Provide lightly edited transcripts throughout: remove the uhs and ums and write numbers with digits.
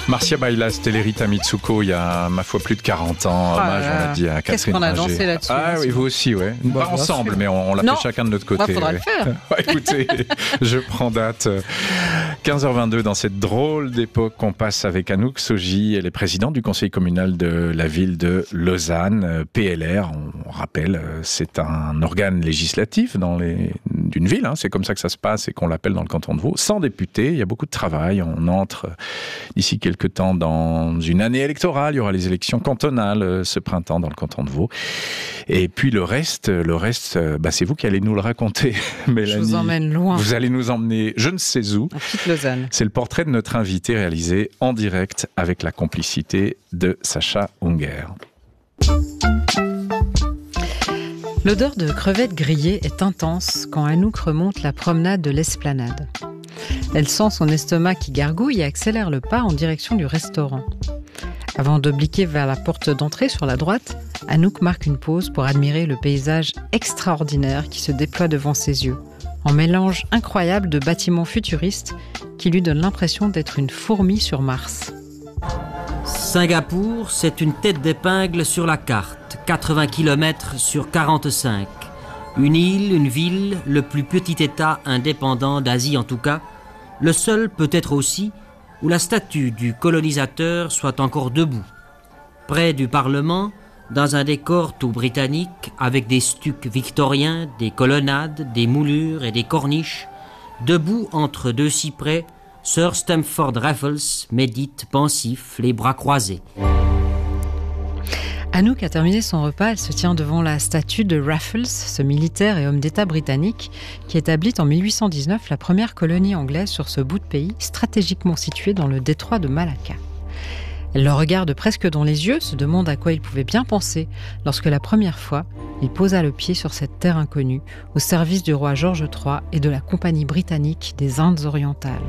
Marcia Bailas, Telerita Mitsuko, il y a, ma foi, plus de 40 ans. Hommage, on l'a dit, à Catherine Qu'est-ce qu'on a Ringer. dansé là-dessus? Ah oui, vous aussi, ouais. Pas ensemble, mais on l'a fait chacun de notre côté. Il faudra le faire. Écoutez, je prends date. 15h22, dans cette drôle d'époque qu'on passe avec Anouk Sogi. Elle est présidente du conseil communal de la ville de Lausanne. PLR, on rappelle, c'est un organe législatif d'une ville. C'est comme ça que ça se passe et qu'on l'appelle dans le canton de Vaud. Sans députés, il y a beaucoup de travail. On entre d'ici quelques temps dans une année électorale. Il y aura les élections cantonales ce printemps dans le canton de Vaud. Et puis le reste, c'est vous qui allez nous le raconter, Mélanie. Je vous emmène loin. Vous allez nous emmener je ne sais où. En petite Lausanne. C'est le portrait de notre invité réalisé en direct avec la complicité de Sacha Unger. L'odeur de crevettes grillées est intense quand Anouk remonte la promenade de l'Esplanade. Elle sent son estomac qui gargouille et accélère le pas en direction du restaurant. Avant d'obliquer vers la porte d'entrée sur la droite, Anouk marque une pause pour admirer le paysage extraordinaire qui se déploie devant ses yeux, en mélange incroyable de bâtiments futuristes qui lui donnent l'impression d'être une fourmi sur Mars. Singapour, c'est une tête d'épingle sur la carte, 80 km sur 45. Une île, une ville, le plus petit État indépendant d'Asie en tout cas, le seul peut-être aussi où la statue du colonisateur soit encore debout. Près du Parlement, dans un décor tout britannique, avec des stucs victoriens, des colonnades, des moulures et des corniches, debout entre deux cyprès, Sir Stamford Raffles médite pensif, les bras croisés. Anouk a terminé son repas, elle se tient devant la statue de Raffles, ce militaire et homme d'État britannique qui établit en 1819 la première colonie anglaise sur ce bout de pays stratégiquement situé dans le détroit de Malacca. Elle le regarde presque dans les yeux, se demande à quoi il pouvait bien penser lorsque la première fois, il posa le pied sur cette terre inconnue au service du roi George III et de la Compagnie britannique des Indes orientales.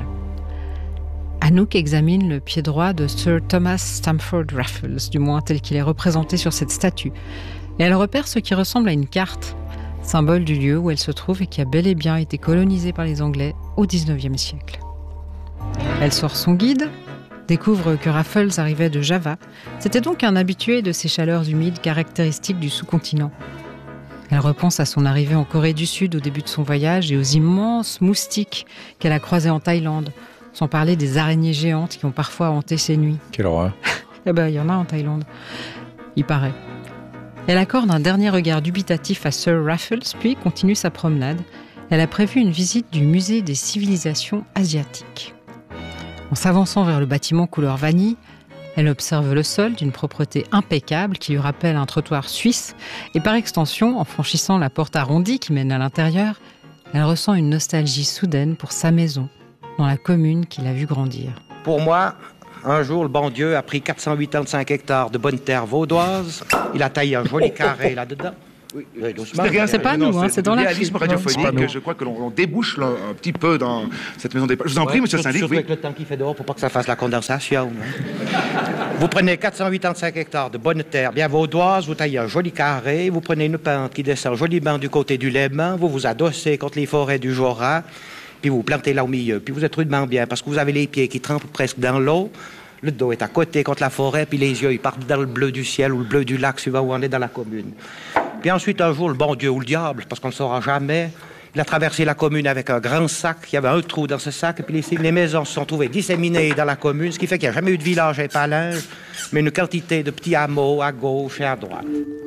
Anouk examine le pied droit de Sir Thomas Stamford Raffles, du moins tel qu'il est représenté sur cette statue. Et elle repère ce qui ressemble à une carte, symbole du lieu où elle se trouve et qui a bel et bien été colonisé par les Anglais au XIXe siècle. Elle sort son guide, découvre que Raffles arrivait de Java. C'était donc un habitué de ces chaleurs humides caractéristiques du sous-continent. Elle repense à son arrivée en Corée du Sud au début de son voyage et aux immenses moustiques qu'elle a croisés en Thaïlande, sans parler des araignées géantes qui ont parfois hanté ses nuits. Quelle horreur. Eh ben, il y en a en Thaïlande, il paraît. Elle accorde un dernier regard dubitatif à Sir Raffles, puis continue sa promenade. Elle a prévu une visite du musée des civilisations asiatiques. En s'avançant vers le bâtiment couleur vanille, elle observe le sol d'une propreté impeccable qui lui rappelle un trottoir suisse et par extension, en franchissant la porte arrondie qui mène à l'intérieur, elle ressent une nostalgie soudaine pour sa maison, dans la commune qu'il a vu grandir. Pour moi, un jour, le bon Dieu a pris 485 hectares de bonne terre vaudoise. Il a taillé un joli carré là-dedans. Oui, C'est pas nous, c'est dans la réalisme radiophonique. Je crois que l'on débouche là, un petit peu dans cette maison des... Je vous en prie, monsieur le syndic. Surtout avec le temps qu'il fait dehors pour pas que ça fasse la condensation. Vous prenez 485 hectares de bonne terre bien vaudoise, vous taillez un joli carré, vous prenez une pente qui descend joliment du côté du Léman, vous vous adossez contre les forêts du Jura, puis vous plantez là au milieu, puis vous êtes rudement bien parce que vous avez les pieds qui trempent presque dans l'eau, le dos est à côté contre la forêt, puis les yeux ils partent dans le bleu du ciel ou le bleu du lac suivant où on est dans la commune. Puis ensuite un jour le bon Dieu ou le diable, parce qu'on ne le saura jamais, il a traversé la commune avec un grand sac, il y avait un trou dans ce sac, et puis les maisons se sont trouvées disséminées dans la commune, ce qui fait qu'il n'y a jamais eu de village à Palinges, mais une quantité de petits hameaux à gauche et à droite.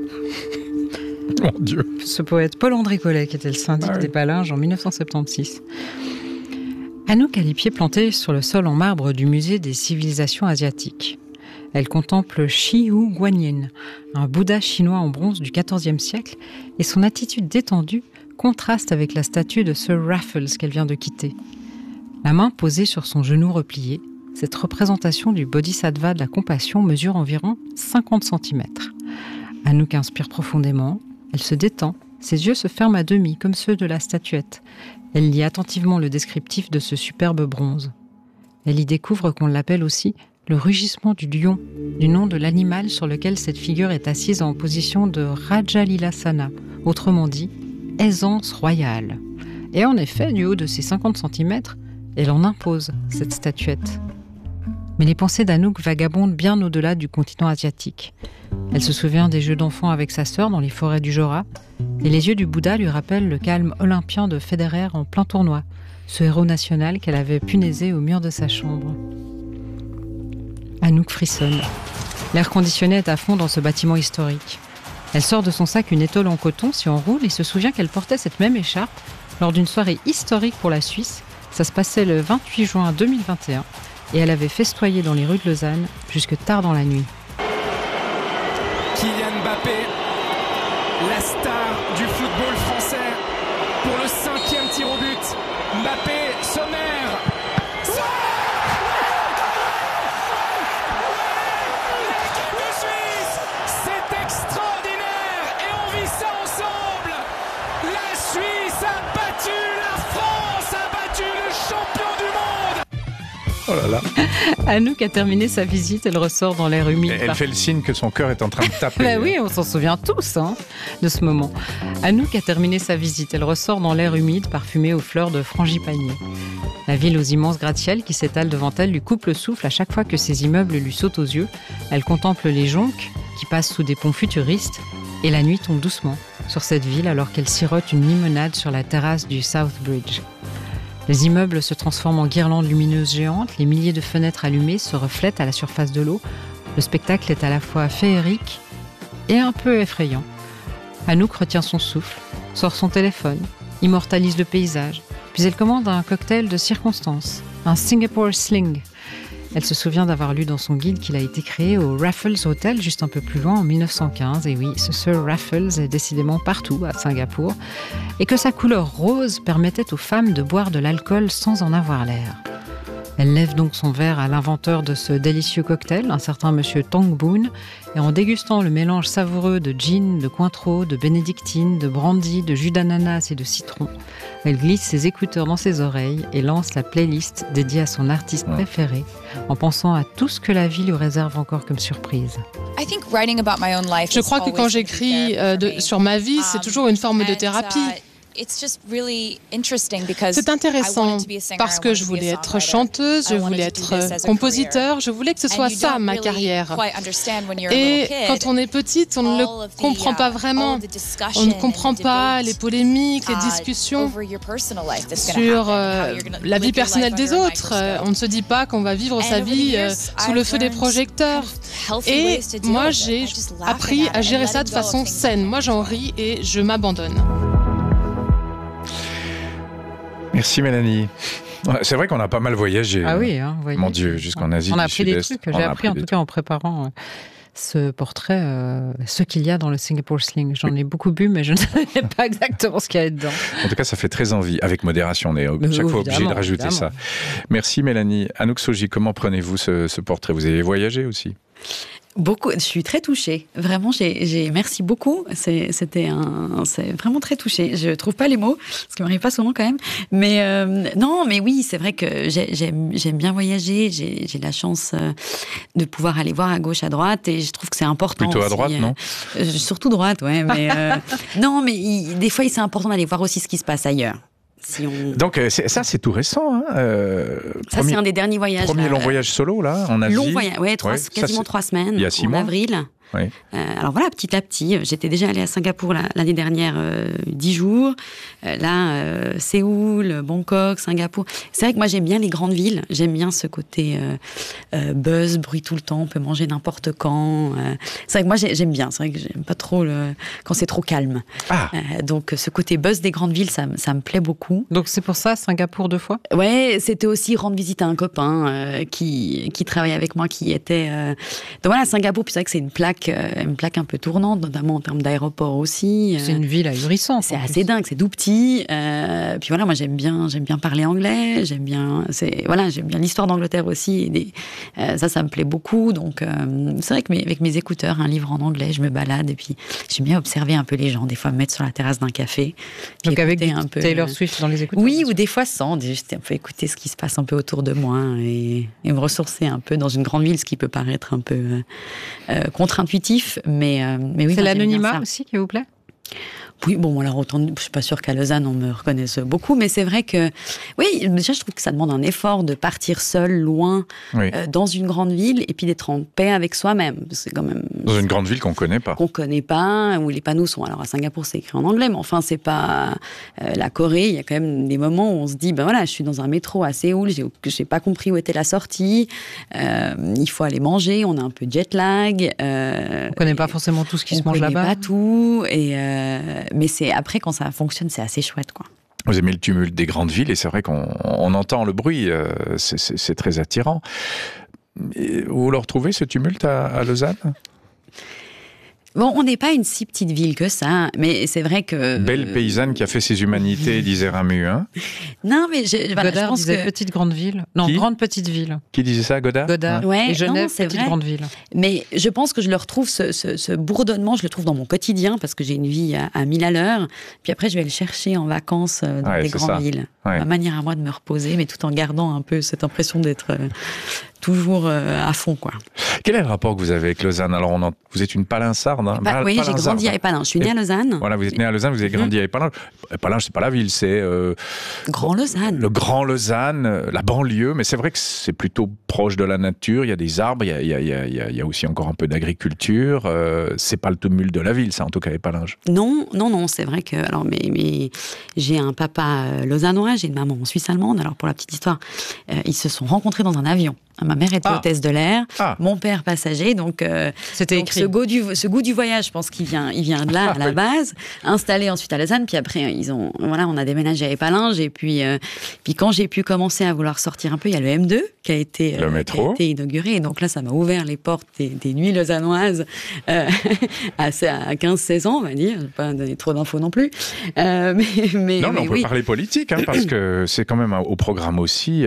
Mon Dieu. Ce poète Paul-André Collet, qui était le syndic des Palinges en 1976. Anouk a les pieds plantés sur le sol en marbre du musée des civilisations asiatiques. Elle contemple Shi Hu Guanyin, un Bouddha chinois en bronze du XIVe siècle, et son attitude détendue contraste avec la statue de Sir Raffles qu'elle vient de quitter. La main posée sur son genou replié, cette représentation du bodhisattva de la compassion mesure environ 50 cm. Anouk inspire profondément, elle se détend, ses yeux se ferment à demi comme ceux de la statuette. Elle lit attentivement le descriptif de ce superbe bronze. Elle y découvre qu'on l'appelle aussi le rugissement du lion, du nom de l'animal sur lequel cette figure est assise en position de Rajalilasana, autrement dit, aisance royale. Et en effet, du haut de ses 50 cm, elle en impose, cette statuette. Mais les pensées d'Anouk vagabondent bien au-delà du continent asiatique. Elle se souvient des jeux d'enfants avec sa sœur dans les forêts du Jura, et les yeux du Bouddha lui rappellent le calme olympien de Federer en plein tournoi, ce héros national qu'elle avait punaisé au mur de sa chambre. Anouk frissonne. L'air conditionné est à fond dans ce bâtiment historique. Elle sort de son sac une étole en coton si on roule et se souvient qu'elle portait cette même écharpe lors d'une soirée historique pour la Suisse. Ça se passait le 28 juin 2021 et elle avait festoyé dans les rues de Lausanne jusque tard dans la nuit. Kylian Mbappé, la star du football français, pour le 5e tir au but. Mbappé, sommaire. L'équipe de Suisse, c'est extraordinaire et on vit ça ensemble. La Suisse a battu la France, a battu le champion du monde. Oh là là. Anouk a terminé sa visite, elle ressort dans l'air humide. Elle fait le signe que son cœur est en train de taper. Bah oui, on s'en souvient tous de ce moment. Anouk a terminé sa visite, elle ressort dans l'air humide, parfumé aux fleurs de frangipanier. La ville aux immenses gratte-ciels qui s'étalent devant elle lui coupe le souffle à chaque fois que ses immeubles lui sautent aux yeux. Elle contemple les jonques qui passent sous des ponts futuristes et la nuit tombe doucement sur cette ville alors qu'elle sirote une limonade sur la terrasse du South Bridge. Les immeubles se transforment en guirlandes lumineuses géantes, les milliers de fenêtres allumées se reflètent à la surface de l'eau. Le spectacle est à la fois féerique et un peu effrayant. Anouk retient son souffle, sort son téléphone, immortalise le paysage, puis elle commande un cocktail de circonstance, un Singapore Sling. Elle se souvient d'avoir lu dans son guide qu'il a été créé au Raffles Hotel, juste un peu plus loin, en 1915. Et oui, ce Sir Raffles est décidément partout à Singapour. Et que sa couleur rose permettait aux femmes de boire de l'alcool sans en avoir l'air. Elle lève donc son verre à l'inventeur de ce délicieux cocktail, un certain monsieur Tong Boon, et en dégustant le mélange savoureux de gin, de Cointreau, de bénédictine, de brandy, de jus d'ananas et de citron, elle glisse ses écouteurs dans ses oreilles et lance la playlist dédiée à son artiste préféré, en pensant à tout ce que la vie lui réserve encore comme surprise. Je crois que quand j'écris sur ma vie, c'est toujours une forme de thérapie. C'est intéressant parce que je voulais être chanteuse, je voulais être compositeur, je voulais que ce soit ça ma carrière. Et quand on est petite, on ne le comprend pas vraiment. On ne comprend pas les polémiques, les discussions sur la vie personnelle des autres. On ne se dit pas qu'on va vivre sa vie sous le feu des projecteurs. Et moi, j'ai appris à gérer ça de façon saine. Moi, j'en ris et je m'abandonne. Merci Mélanie. C'est vrai qu'on a pas mal voyagé. Ah oui, mon Dieu, jusqu'en Asie on a du appris des Sud-Est. trucs. J'ai appris en tout cas en préparant ce portrait, ce qu'il y a dans le Singapore Sling. J'en ai beaucoup bu, mais je ne savais pas exactement ce qu'il y a dedans. En tout cas, ça fait très envie. Avec modération, on est chaque fois obligé de rajouter ça. Merci Mélanie. Anouk Soji, comment prenez-vous ce portrait? Vous avez voyagé aussi? Beaucoup, je suis très touchée. Vraiment, merci beaucoup. C'est vraiment très touchée. Je trouve pas les mots, ce qui m'arrive pas souvent quand même. Mais non, mais oui, c'est vrai que j'aime bien voyager. J'ai la chance de pouvoir aller voir à gauche, à droite, et je trouve que c'est important. Plutôt aussi, à droite, non? Surtout droite, ouais. Mais non, mais des fois, c'est important d'aller voir aussi ce qui se passe ailleurs. Donc ça c'est tout récent. Ça c'est un des derniers voyages. Premier long voyage solo là en Asie. Long voyage, quasiment 3 semaines. Il y a 6 mois. En avril. Oui. Alors voilà, petit à petit, j'étais déjà allée à Singapour l'année dernière 10 jours. Séoul, Bangkok, Singapour. C'est vrai que moi j'aime bien les grandes villes. J'aime bien ce côté buzz, bruit tout le temps. On peut manger n'importe quand. C'est vrai que moi j'aime bien. C'est vrai que j'aime pas trop quand c'est trop calme. Donc ce côté buzz des grandes villes, ça me plaît beaucoup. Donc c'est pour ça Singapour 2 fois? Ouais, c'était aussi rendre visite à un copain qui travaillait avec moi, qui était. Donc voilà, Singapour. Puis c'est vrai que c'est une plaque un peu tournante, notamment en termes d'aéroport aussi. C'est une ville ahurissante. C'est assez dingue, c'est tout petit. Puis voilà, moi j'aime bien parler anglais, j'aime bien l'histoire d'Angleterre aussi. Et ça me plaît beaucoup. Donc c'est vrai que avec mes écouteurs, un livre en anglais, je me balade et puis j'aime bien observer un peu les gens. Des fois me mettre sur la terrasse d'un café. Donc avec un peu Taylor Swift dans les écouteurs. Oui, ou des fois sans, juste un peu écouter ce qui se passe un peu autour de moi et me ressourcer un peu dans une grande ville, ce qui peut paraître un peu contre-intuitif, mais oui. C'est l'anonymat aussi qui vous plaît? Oui, bon, alors autant, je suis pas sûre qu'à Lausanne on me reconnaisse beaucoup, mais c'est vrai que, oui, déjà je trouve que ça demande un effort de partir seul, loin, dans une grande ville, et puis d'être en paix avec soi-même. C'est quand même dans une grande ville qu'on connaît pas. Qu'on connaît pas, où les panneaux sont, alors à Singapour c'est écrit en anglais, mais enfin c'est pas la Corée. Il y a quand même des moments où on se dit, ben voilà, je suis dans un métro à Séoul, j'ai pas compris où était la sortie. Il faut aller manger, on a un peu de jet lag. On connaît pas forcément tout ce qui se mange là-bas. On connaît pas tout, mais c'est après quand ça fonctionne, c'est assez chouette, quoi. Vous aimez le tumulte des grandes villes et c'est vrai qu'on entend le bruit, c'est très attirant. Et vous le retrouvez ce tumulte à Lausanne ? Bon, on n'est pas une si petite ville que ça, mais c'est vrai que... Belle paysanne qui a fait ses humanités, disait Ramu, hein ? Non, mais Godard je pense disait petite grande ville. Non, Qui grande petite ville. Qui disait ça, Godard ? Godard. Ouais, et Genève, c'est petite vrai. grande ville. Mais je pense que je le retrouve, ce bourdonnement, je le trouve dans mon quotidien, parce que j'ai une vie à 1000 à l'heure. Puis après, je vais le chercher en vacances dans des grandes villes. Ouais. Ma manière à moi de me reposer, mais tout en gardant un peu cette impression d'être toujours à fond, quoi. Quel est le rapport que vous avez avec Lausanne ? Alors, vous êtes une Palinsarde, hein ? Oui, j'ai grandi à Épalinges. Je suis née à Lausanne. Voilà, vous êtes née à Lausanne, vous avez grandi à Épalinges. Épalinges, c'est pas la ville, c'est... Grand Lausanne. Le Grand Lausanne, la banlieue, mais c'est vrai que c'est plutôt proche de la nature, il y a des arbres, il y a aussi encore un peu d'agriculture, c'est pas le tumulte de la ville, ça, en tout cas, Épalinges. Non, c'est vrai que... Alors, mais j'ai un papa lausannois, j'ai une maman suisse allemande. Alors, pour la petite histoire, ils se sont rencontrés dans un avion. Ma mère était hôtesse de l'air, mon père passager, donc c'était écrit. Ce goût du voyage, je pense qu'il vient de là à la base. Installé ensuite à Lausanne, puis après on a déménagé à Épalinges, et puis quand j'ai pu commencer à vouloir sortir un peu, il y a le M2 qui a été inauguré, et donc là ça m'a ouvert les portes des nuits lausannoises à 15-16 ans, on va dire. Je ne vais pas donner trop d'infos non plus. Mais on peut parler politique, hein, parce que c'est quand même au programme aussi.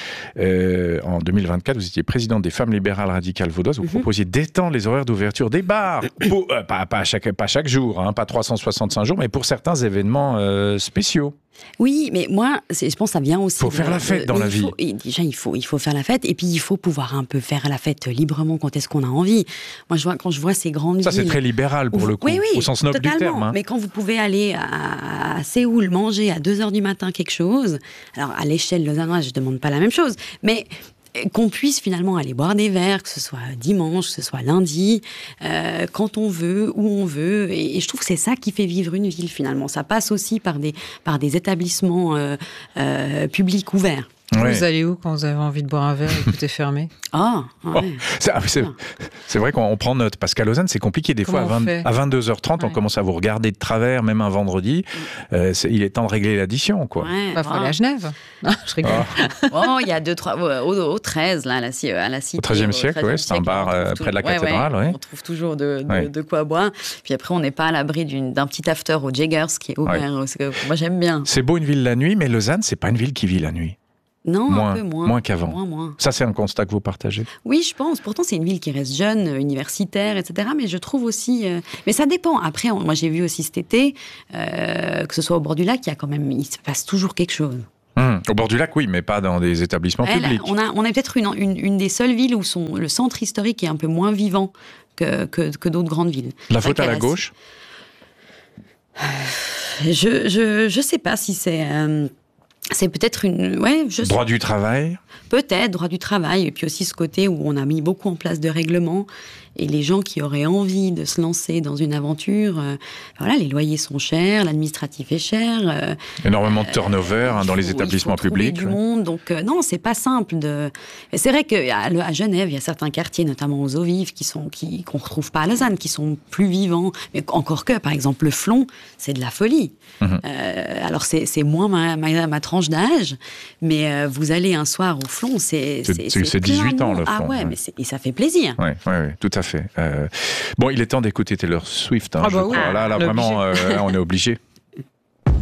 En 2024, vous étiez présidente des femmes libérales radicales vaudoises. Vous proposiez d'étendre les horaires d'ouverture des bars, pas chaque jour, hein, pas 365 jours, mais pour certains événements spéciaux. Oui, mais moi, je pense que ça vient aussi... Il faut faire la fête dans la vie. Déjà, il faut faire la fête, et puis il faut pouvoir un peu faire la fête librement quand est-ce qu'on a envie. Moi, quand je vois ces grandes villes... Ça, c'est très libéral pour le coup, au sens noble du terme. Hein. Mais quand vous pouvez aller à Séoul manger à 2h du matin quelque chose, alors à l'échelle lausannoise, je ne demande pas la même chose, mais... qu'on puisse finalement aller boire des verres, que ce soit dimanche, que ce soit lundi, quand on veut, où on veut. Et je trouve que c'est ça qui fait vivre une ville, finalement. Ça passe aussi par des établissements publics ouverts. Ouais. Vous allez où quand vous avez envie de boire un verre et que tout est fermé ? C'est vrai qu'on prend note, parce qu'à Lausanne, c'est compliqué. Des fois, à 22h30, on commence à vous regarder de travers, même un vendredi. Il est temps de régler l'addition, quoi. Il faut aller à Genève. Non, je rigole. Il y a 2-3... Au 13, là, à la Cité. Au XIIIe siècle, c'est un bar près de la cathédrale. Ouais. On trouve toujours de quoi boire. Puis après, on n'est pas à l'abri d'un petit after au Jaggers qui est ouvert. Ouais. Moi, j'aime bien. C'est beau une ville la nuit, mais Lausanne, c'est pas une ville qui vit la nuit. Non, un peu moins. Moins qu'avant. Moins. Ça, c'est un constat que vous partagez ? Oui, je pense. Pourtant, c'est une ville qui reste jeune, universitaire, etc. Mais je trouve aussi... Mais ça dépend. Après, moi, j'ai vu aussi cet été, que ce soit au bord du lac, il se passe toujours quelque chose. Au bord du lac, oui, mais pas dans des établissements publics. On a peut-être une des seules villes où le centre historique est un peu moins vivant que d'autres grandes villes. La faute à la gauche ? Je sais pas si c'est... C'est peut-être droit du travail ? Peut-être, droit du travail. Et puis aussi ce côté où on a mis beaucoup en place de règlements. Et les gens qui auraient envie de se lancer dans une aventure, les loyers sont chers, l'administratif est cher. Énormément de turnover dans les établissements publics. Du monde, donc non, c'est pas simple. C'est vrai qu'à Genève, il y a certains quartiers, notamment aux eaux vives, qu'on retrouve pas à Lausanne, qui sont plus vivants. Mais encore que, par exemple, le Flon, c'est de la folie. Alors c'est moins ma tranche d'âge, mais vous allez un soir au Flon, c'est 18 ans le Flon. Ah ouais, mais et ça fait plaisir. Oui, tout à fait. Bon, il est temps d'écouter Taylor Swift, je crois. Oui. Là vraiment, on est obligé.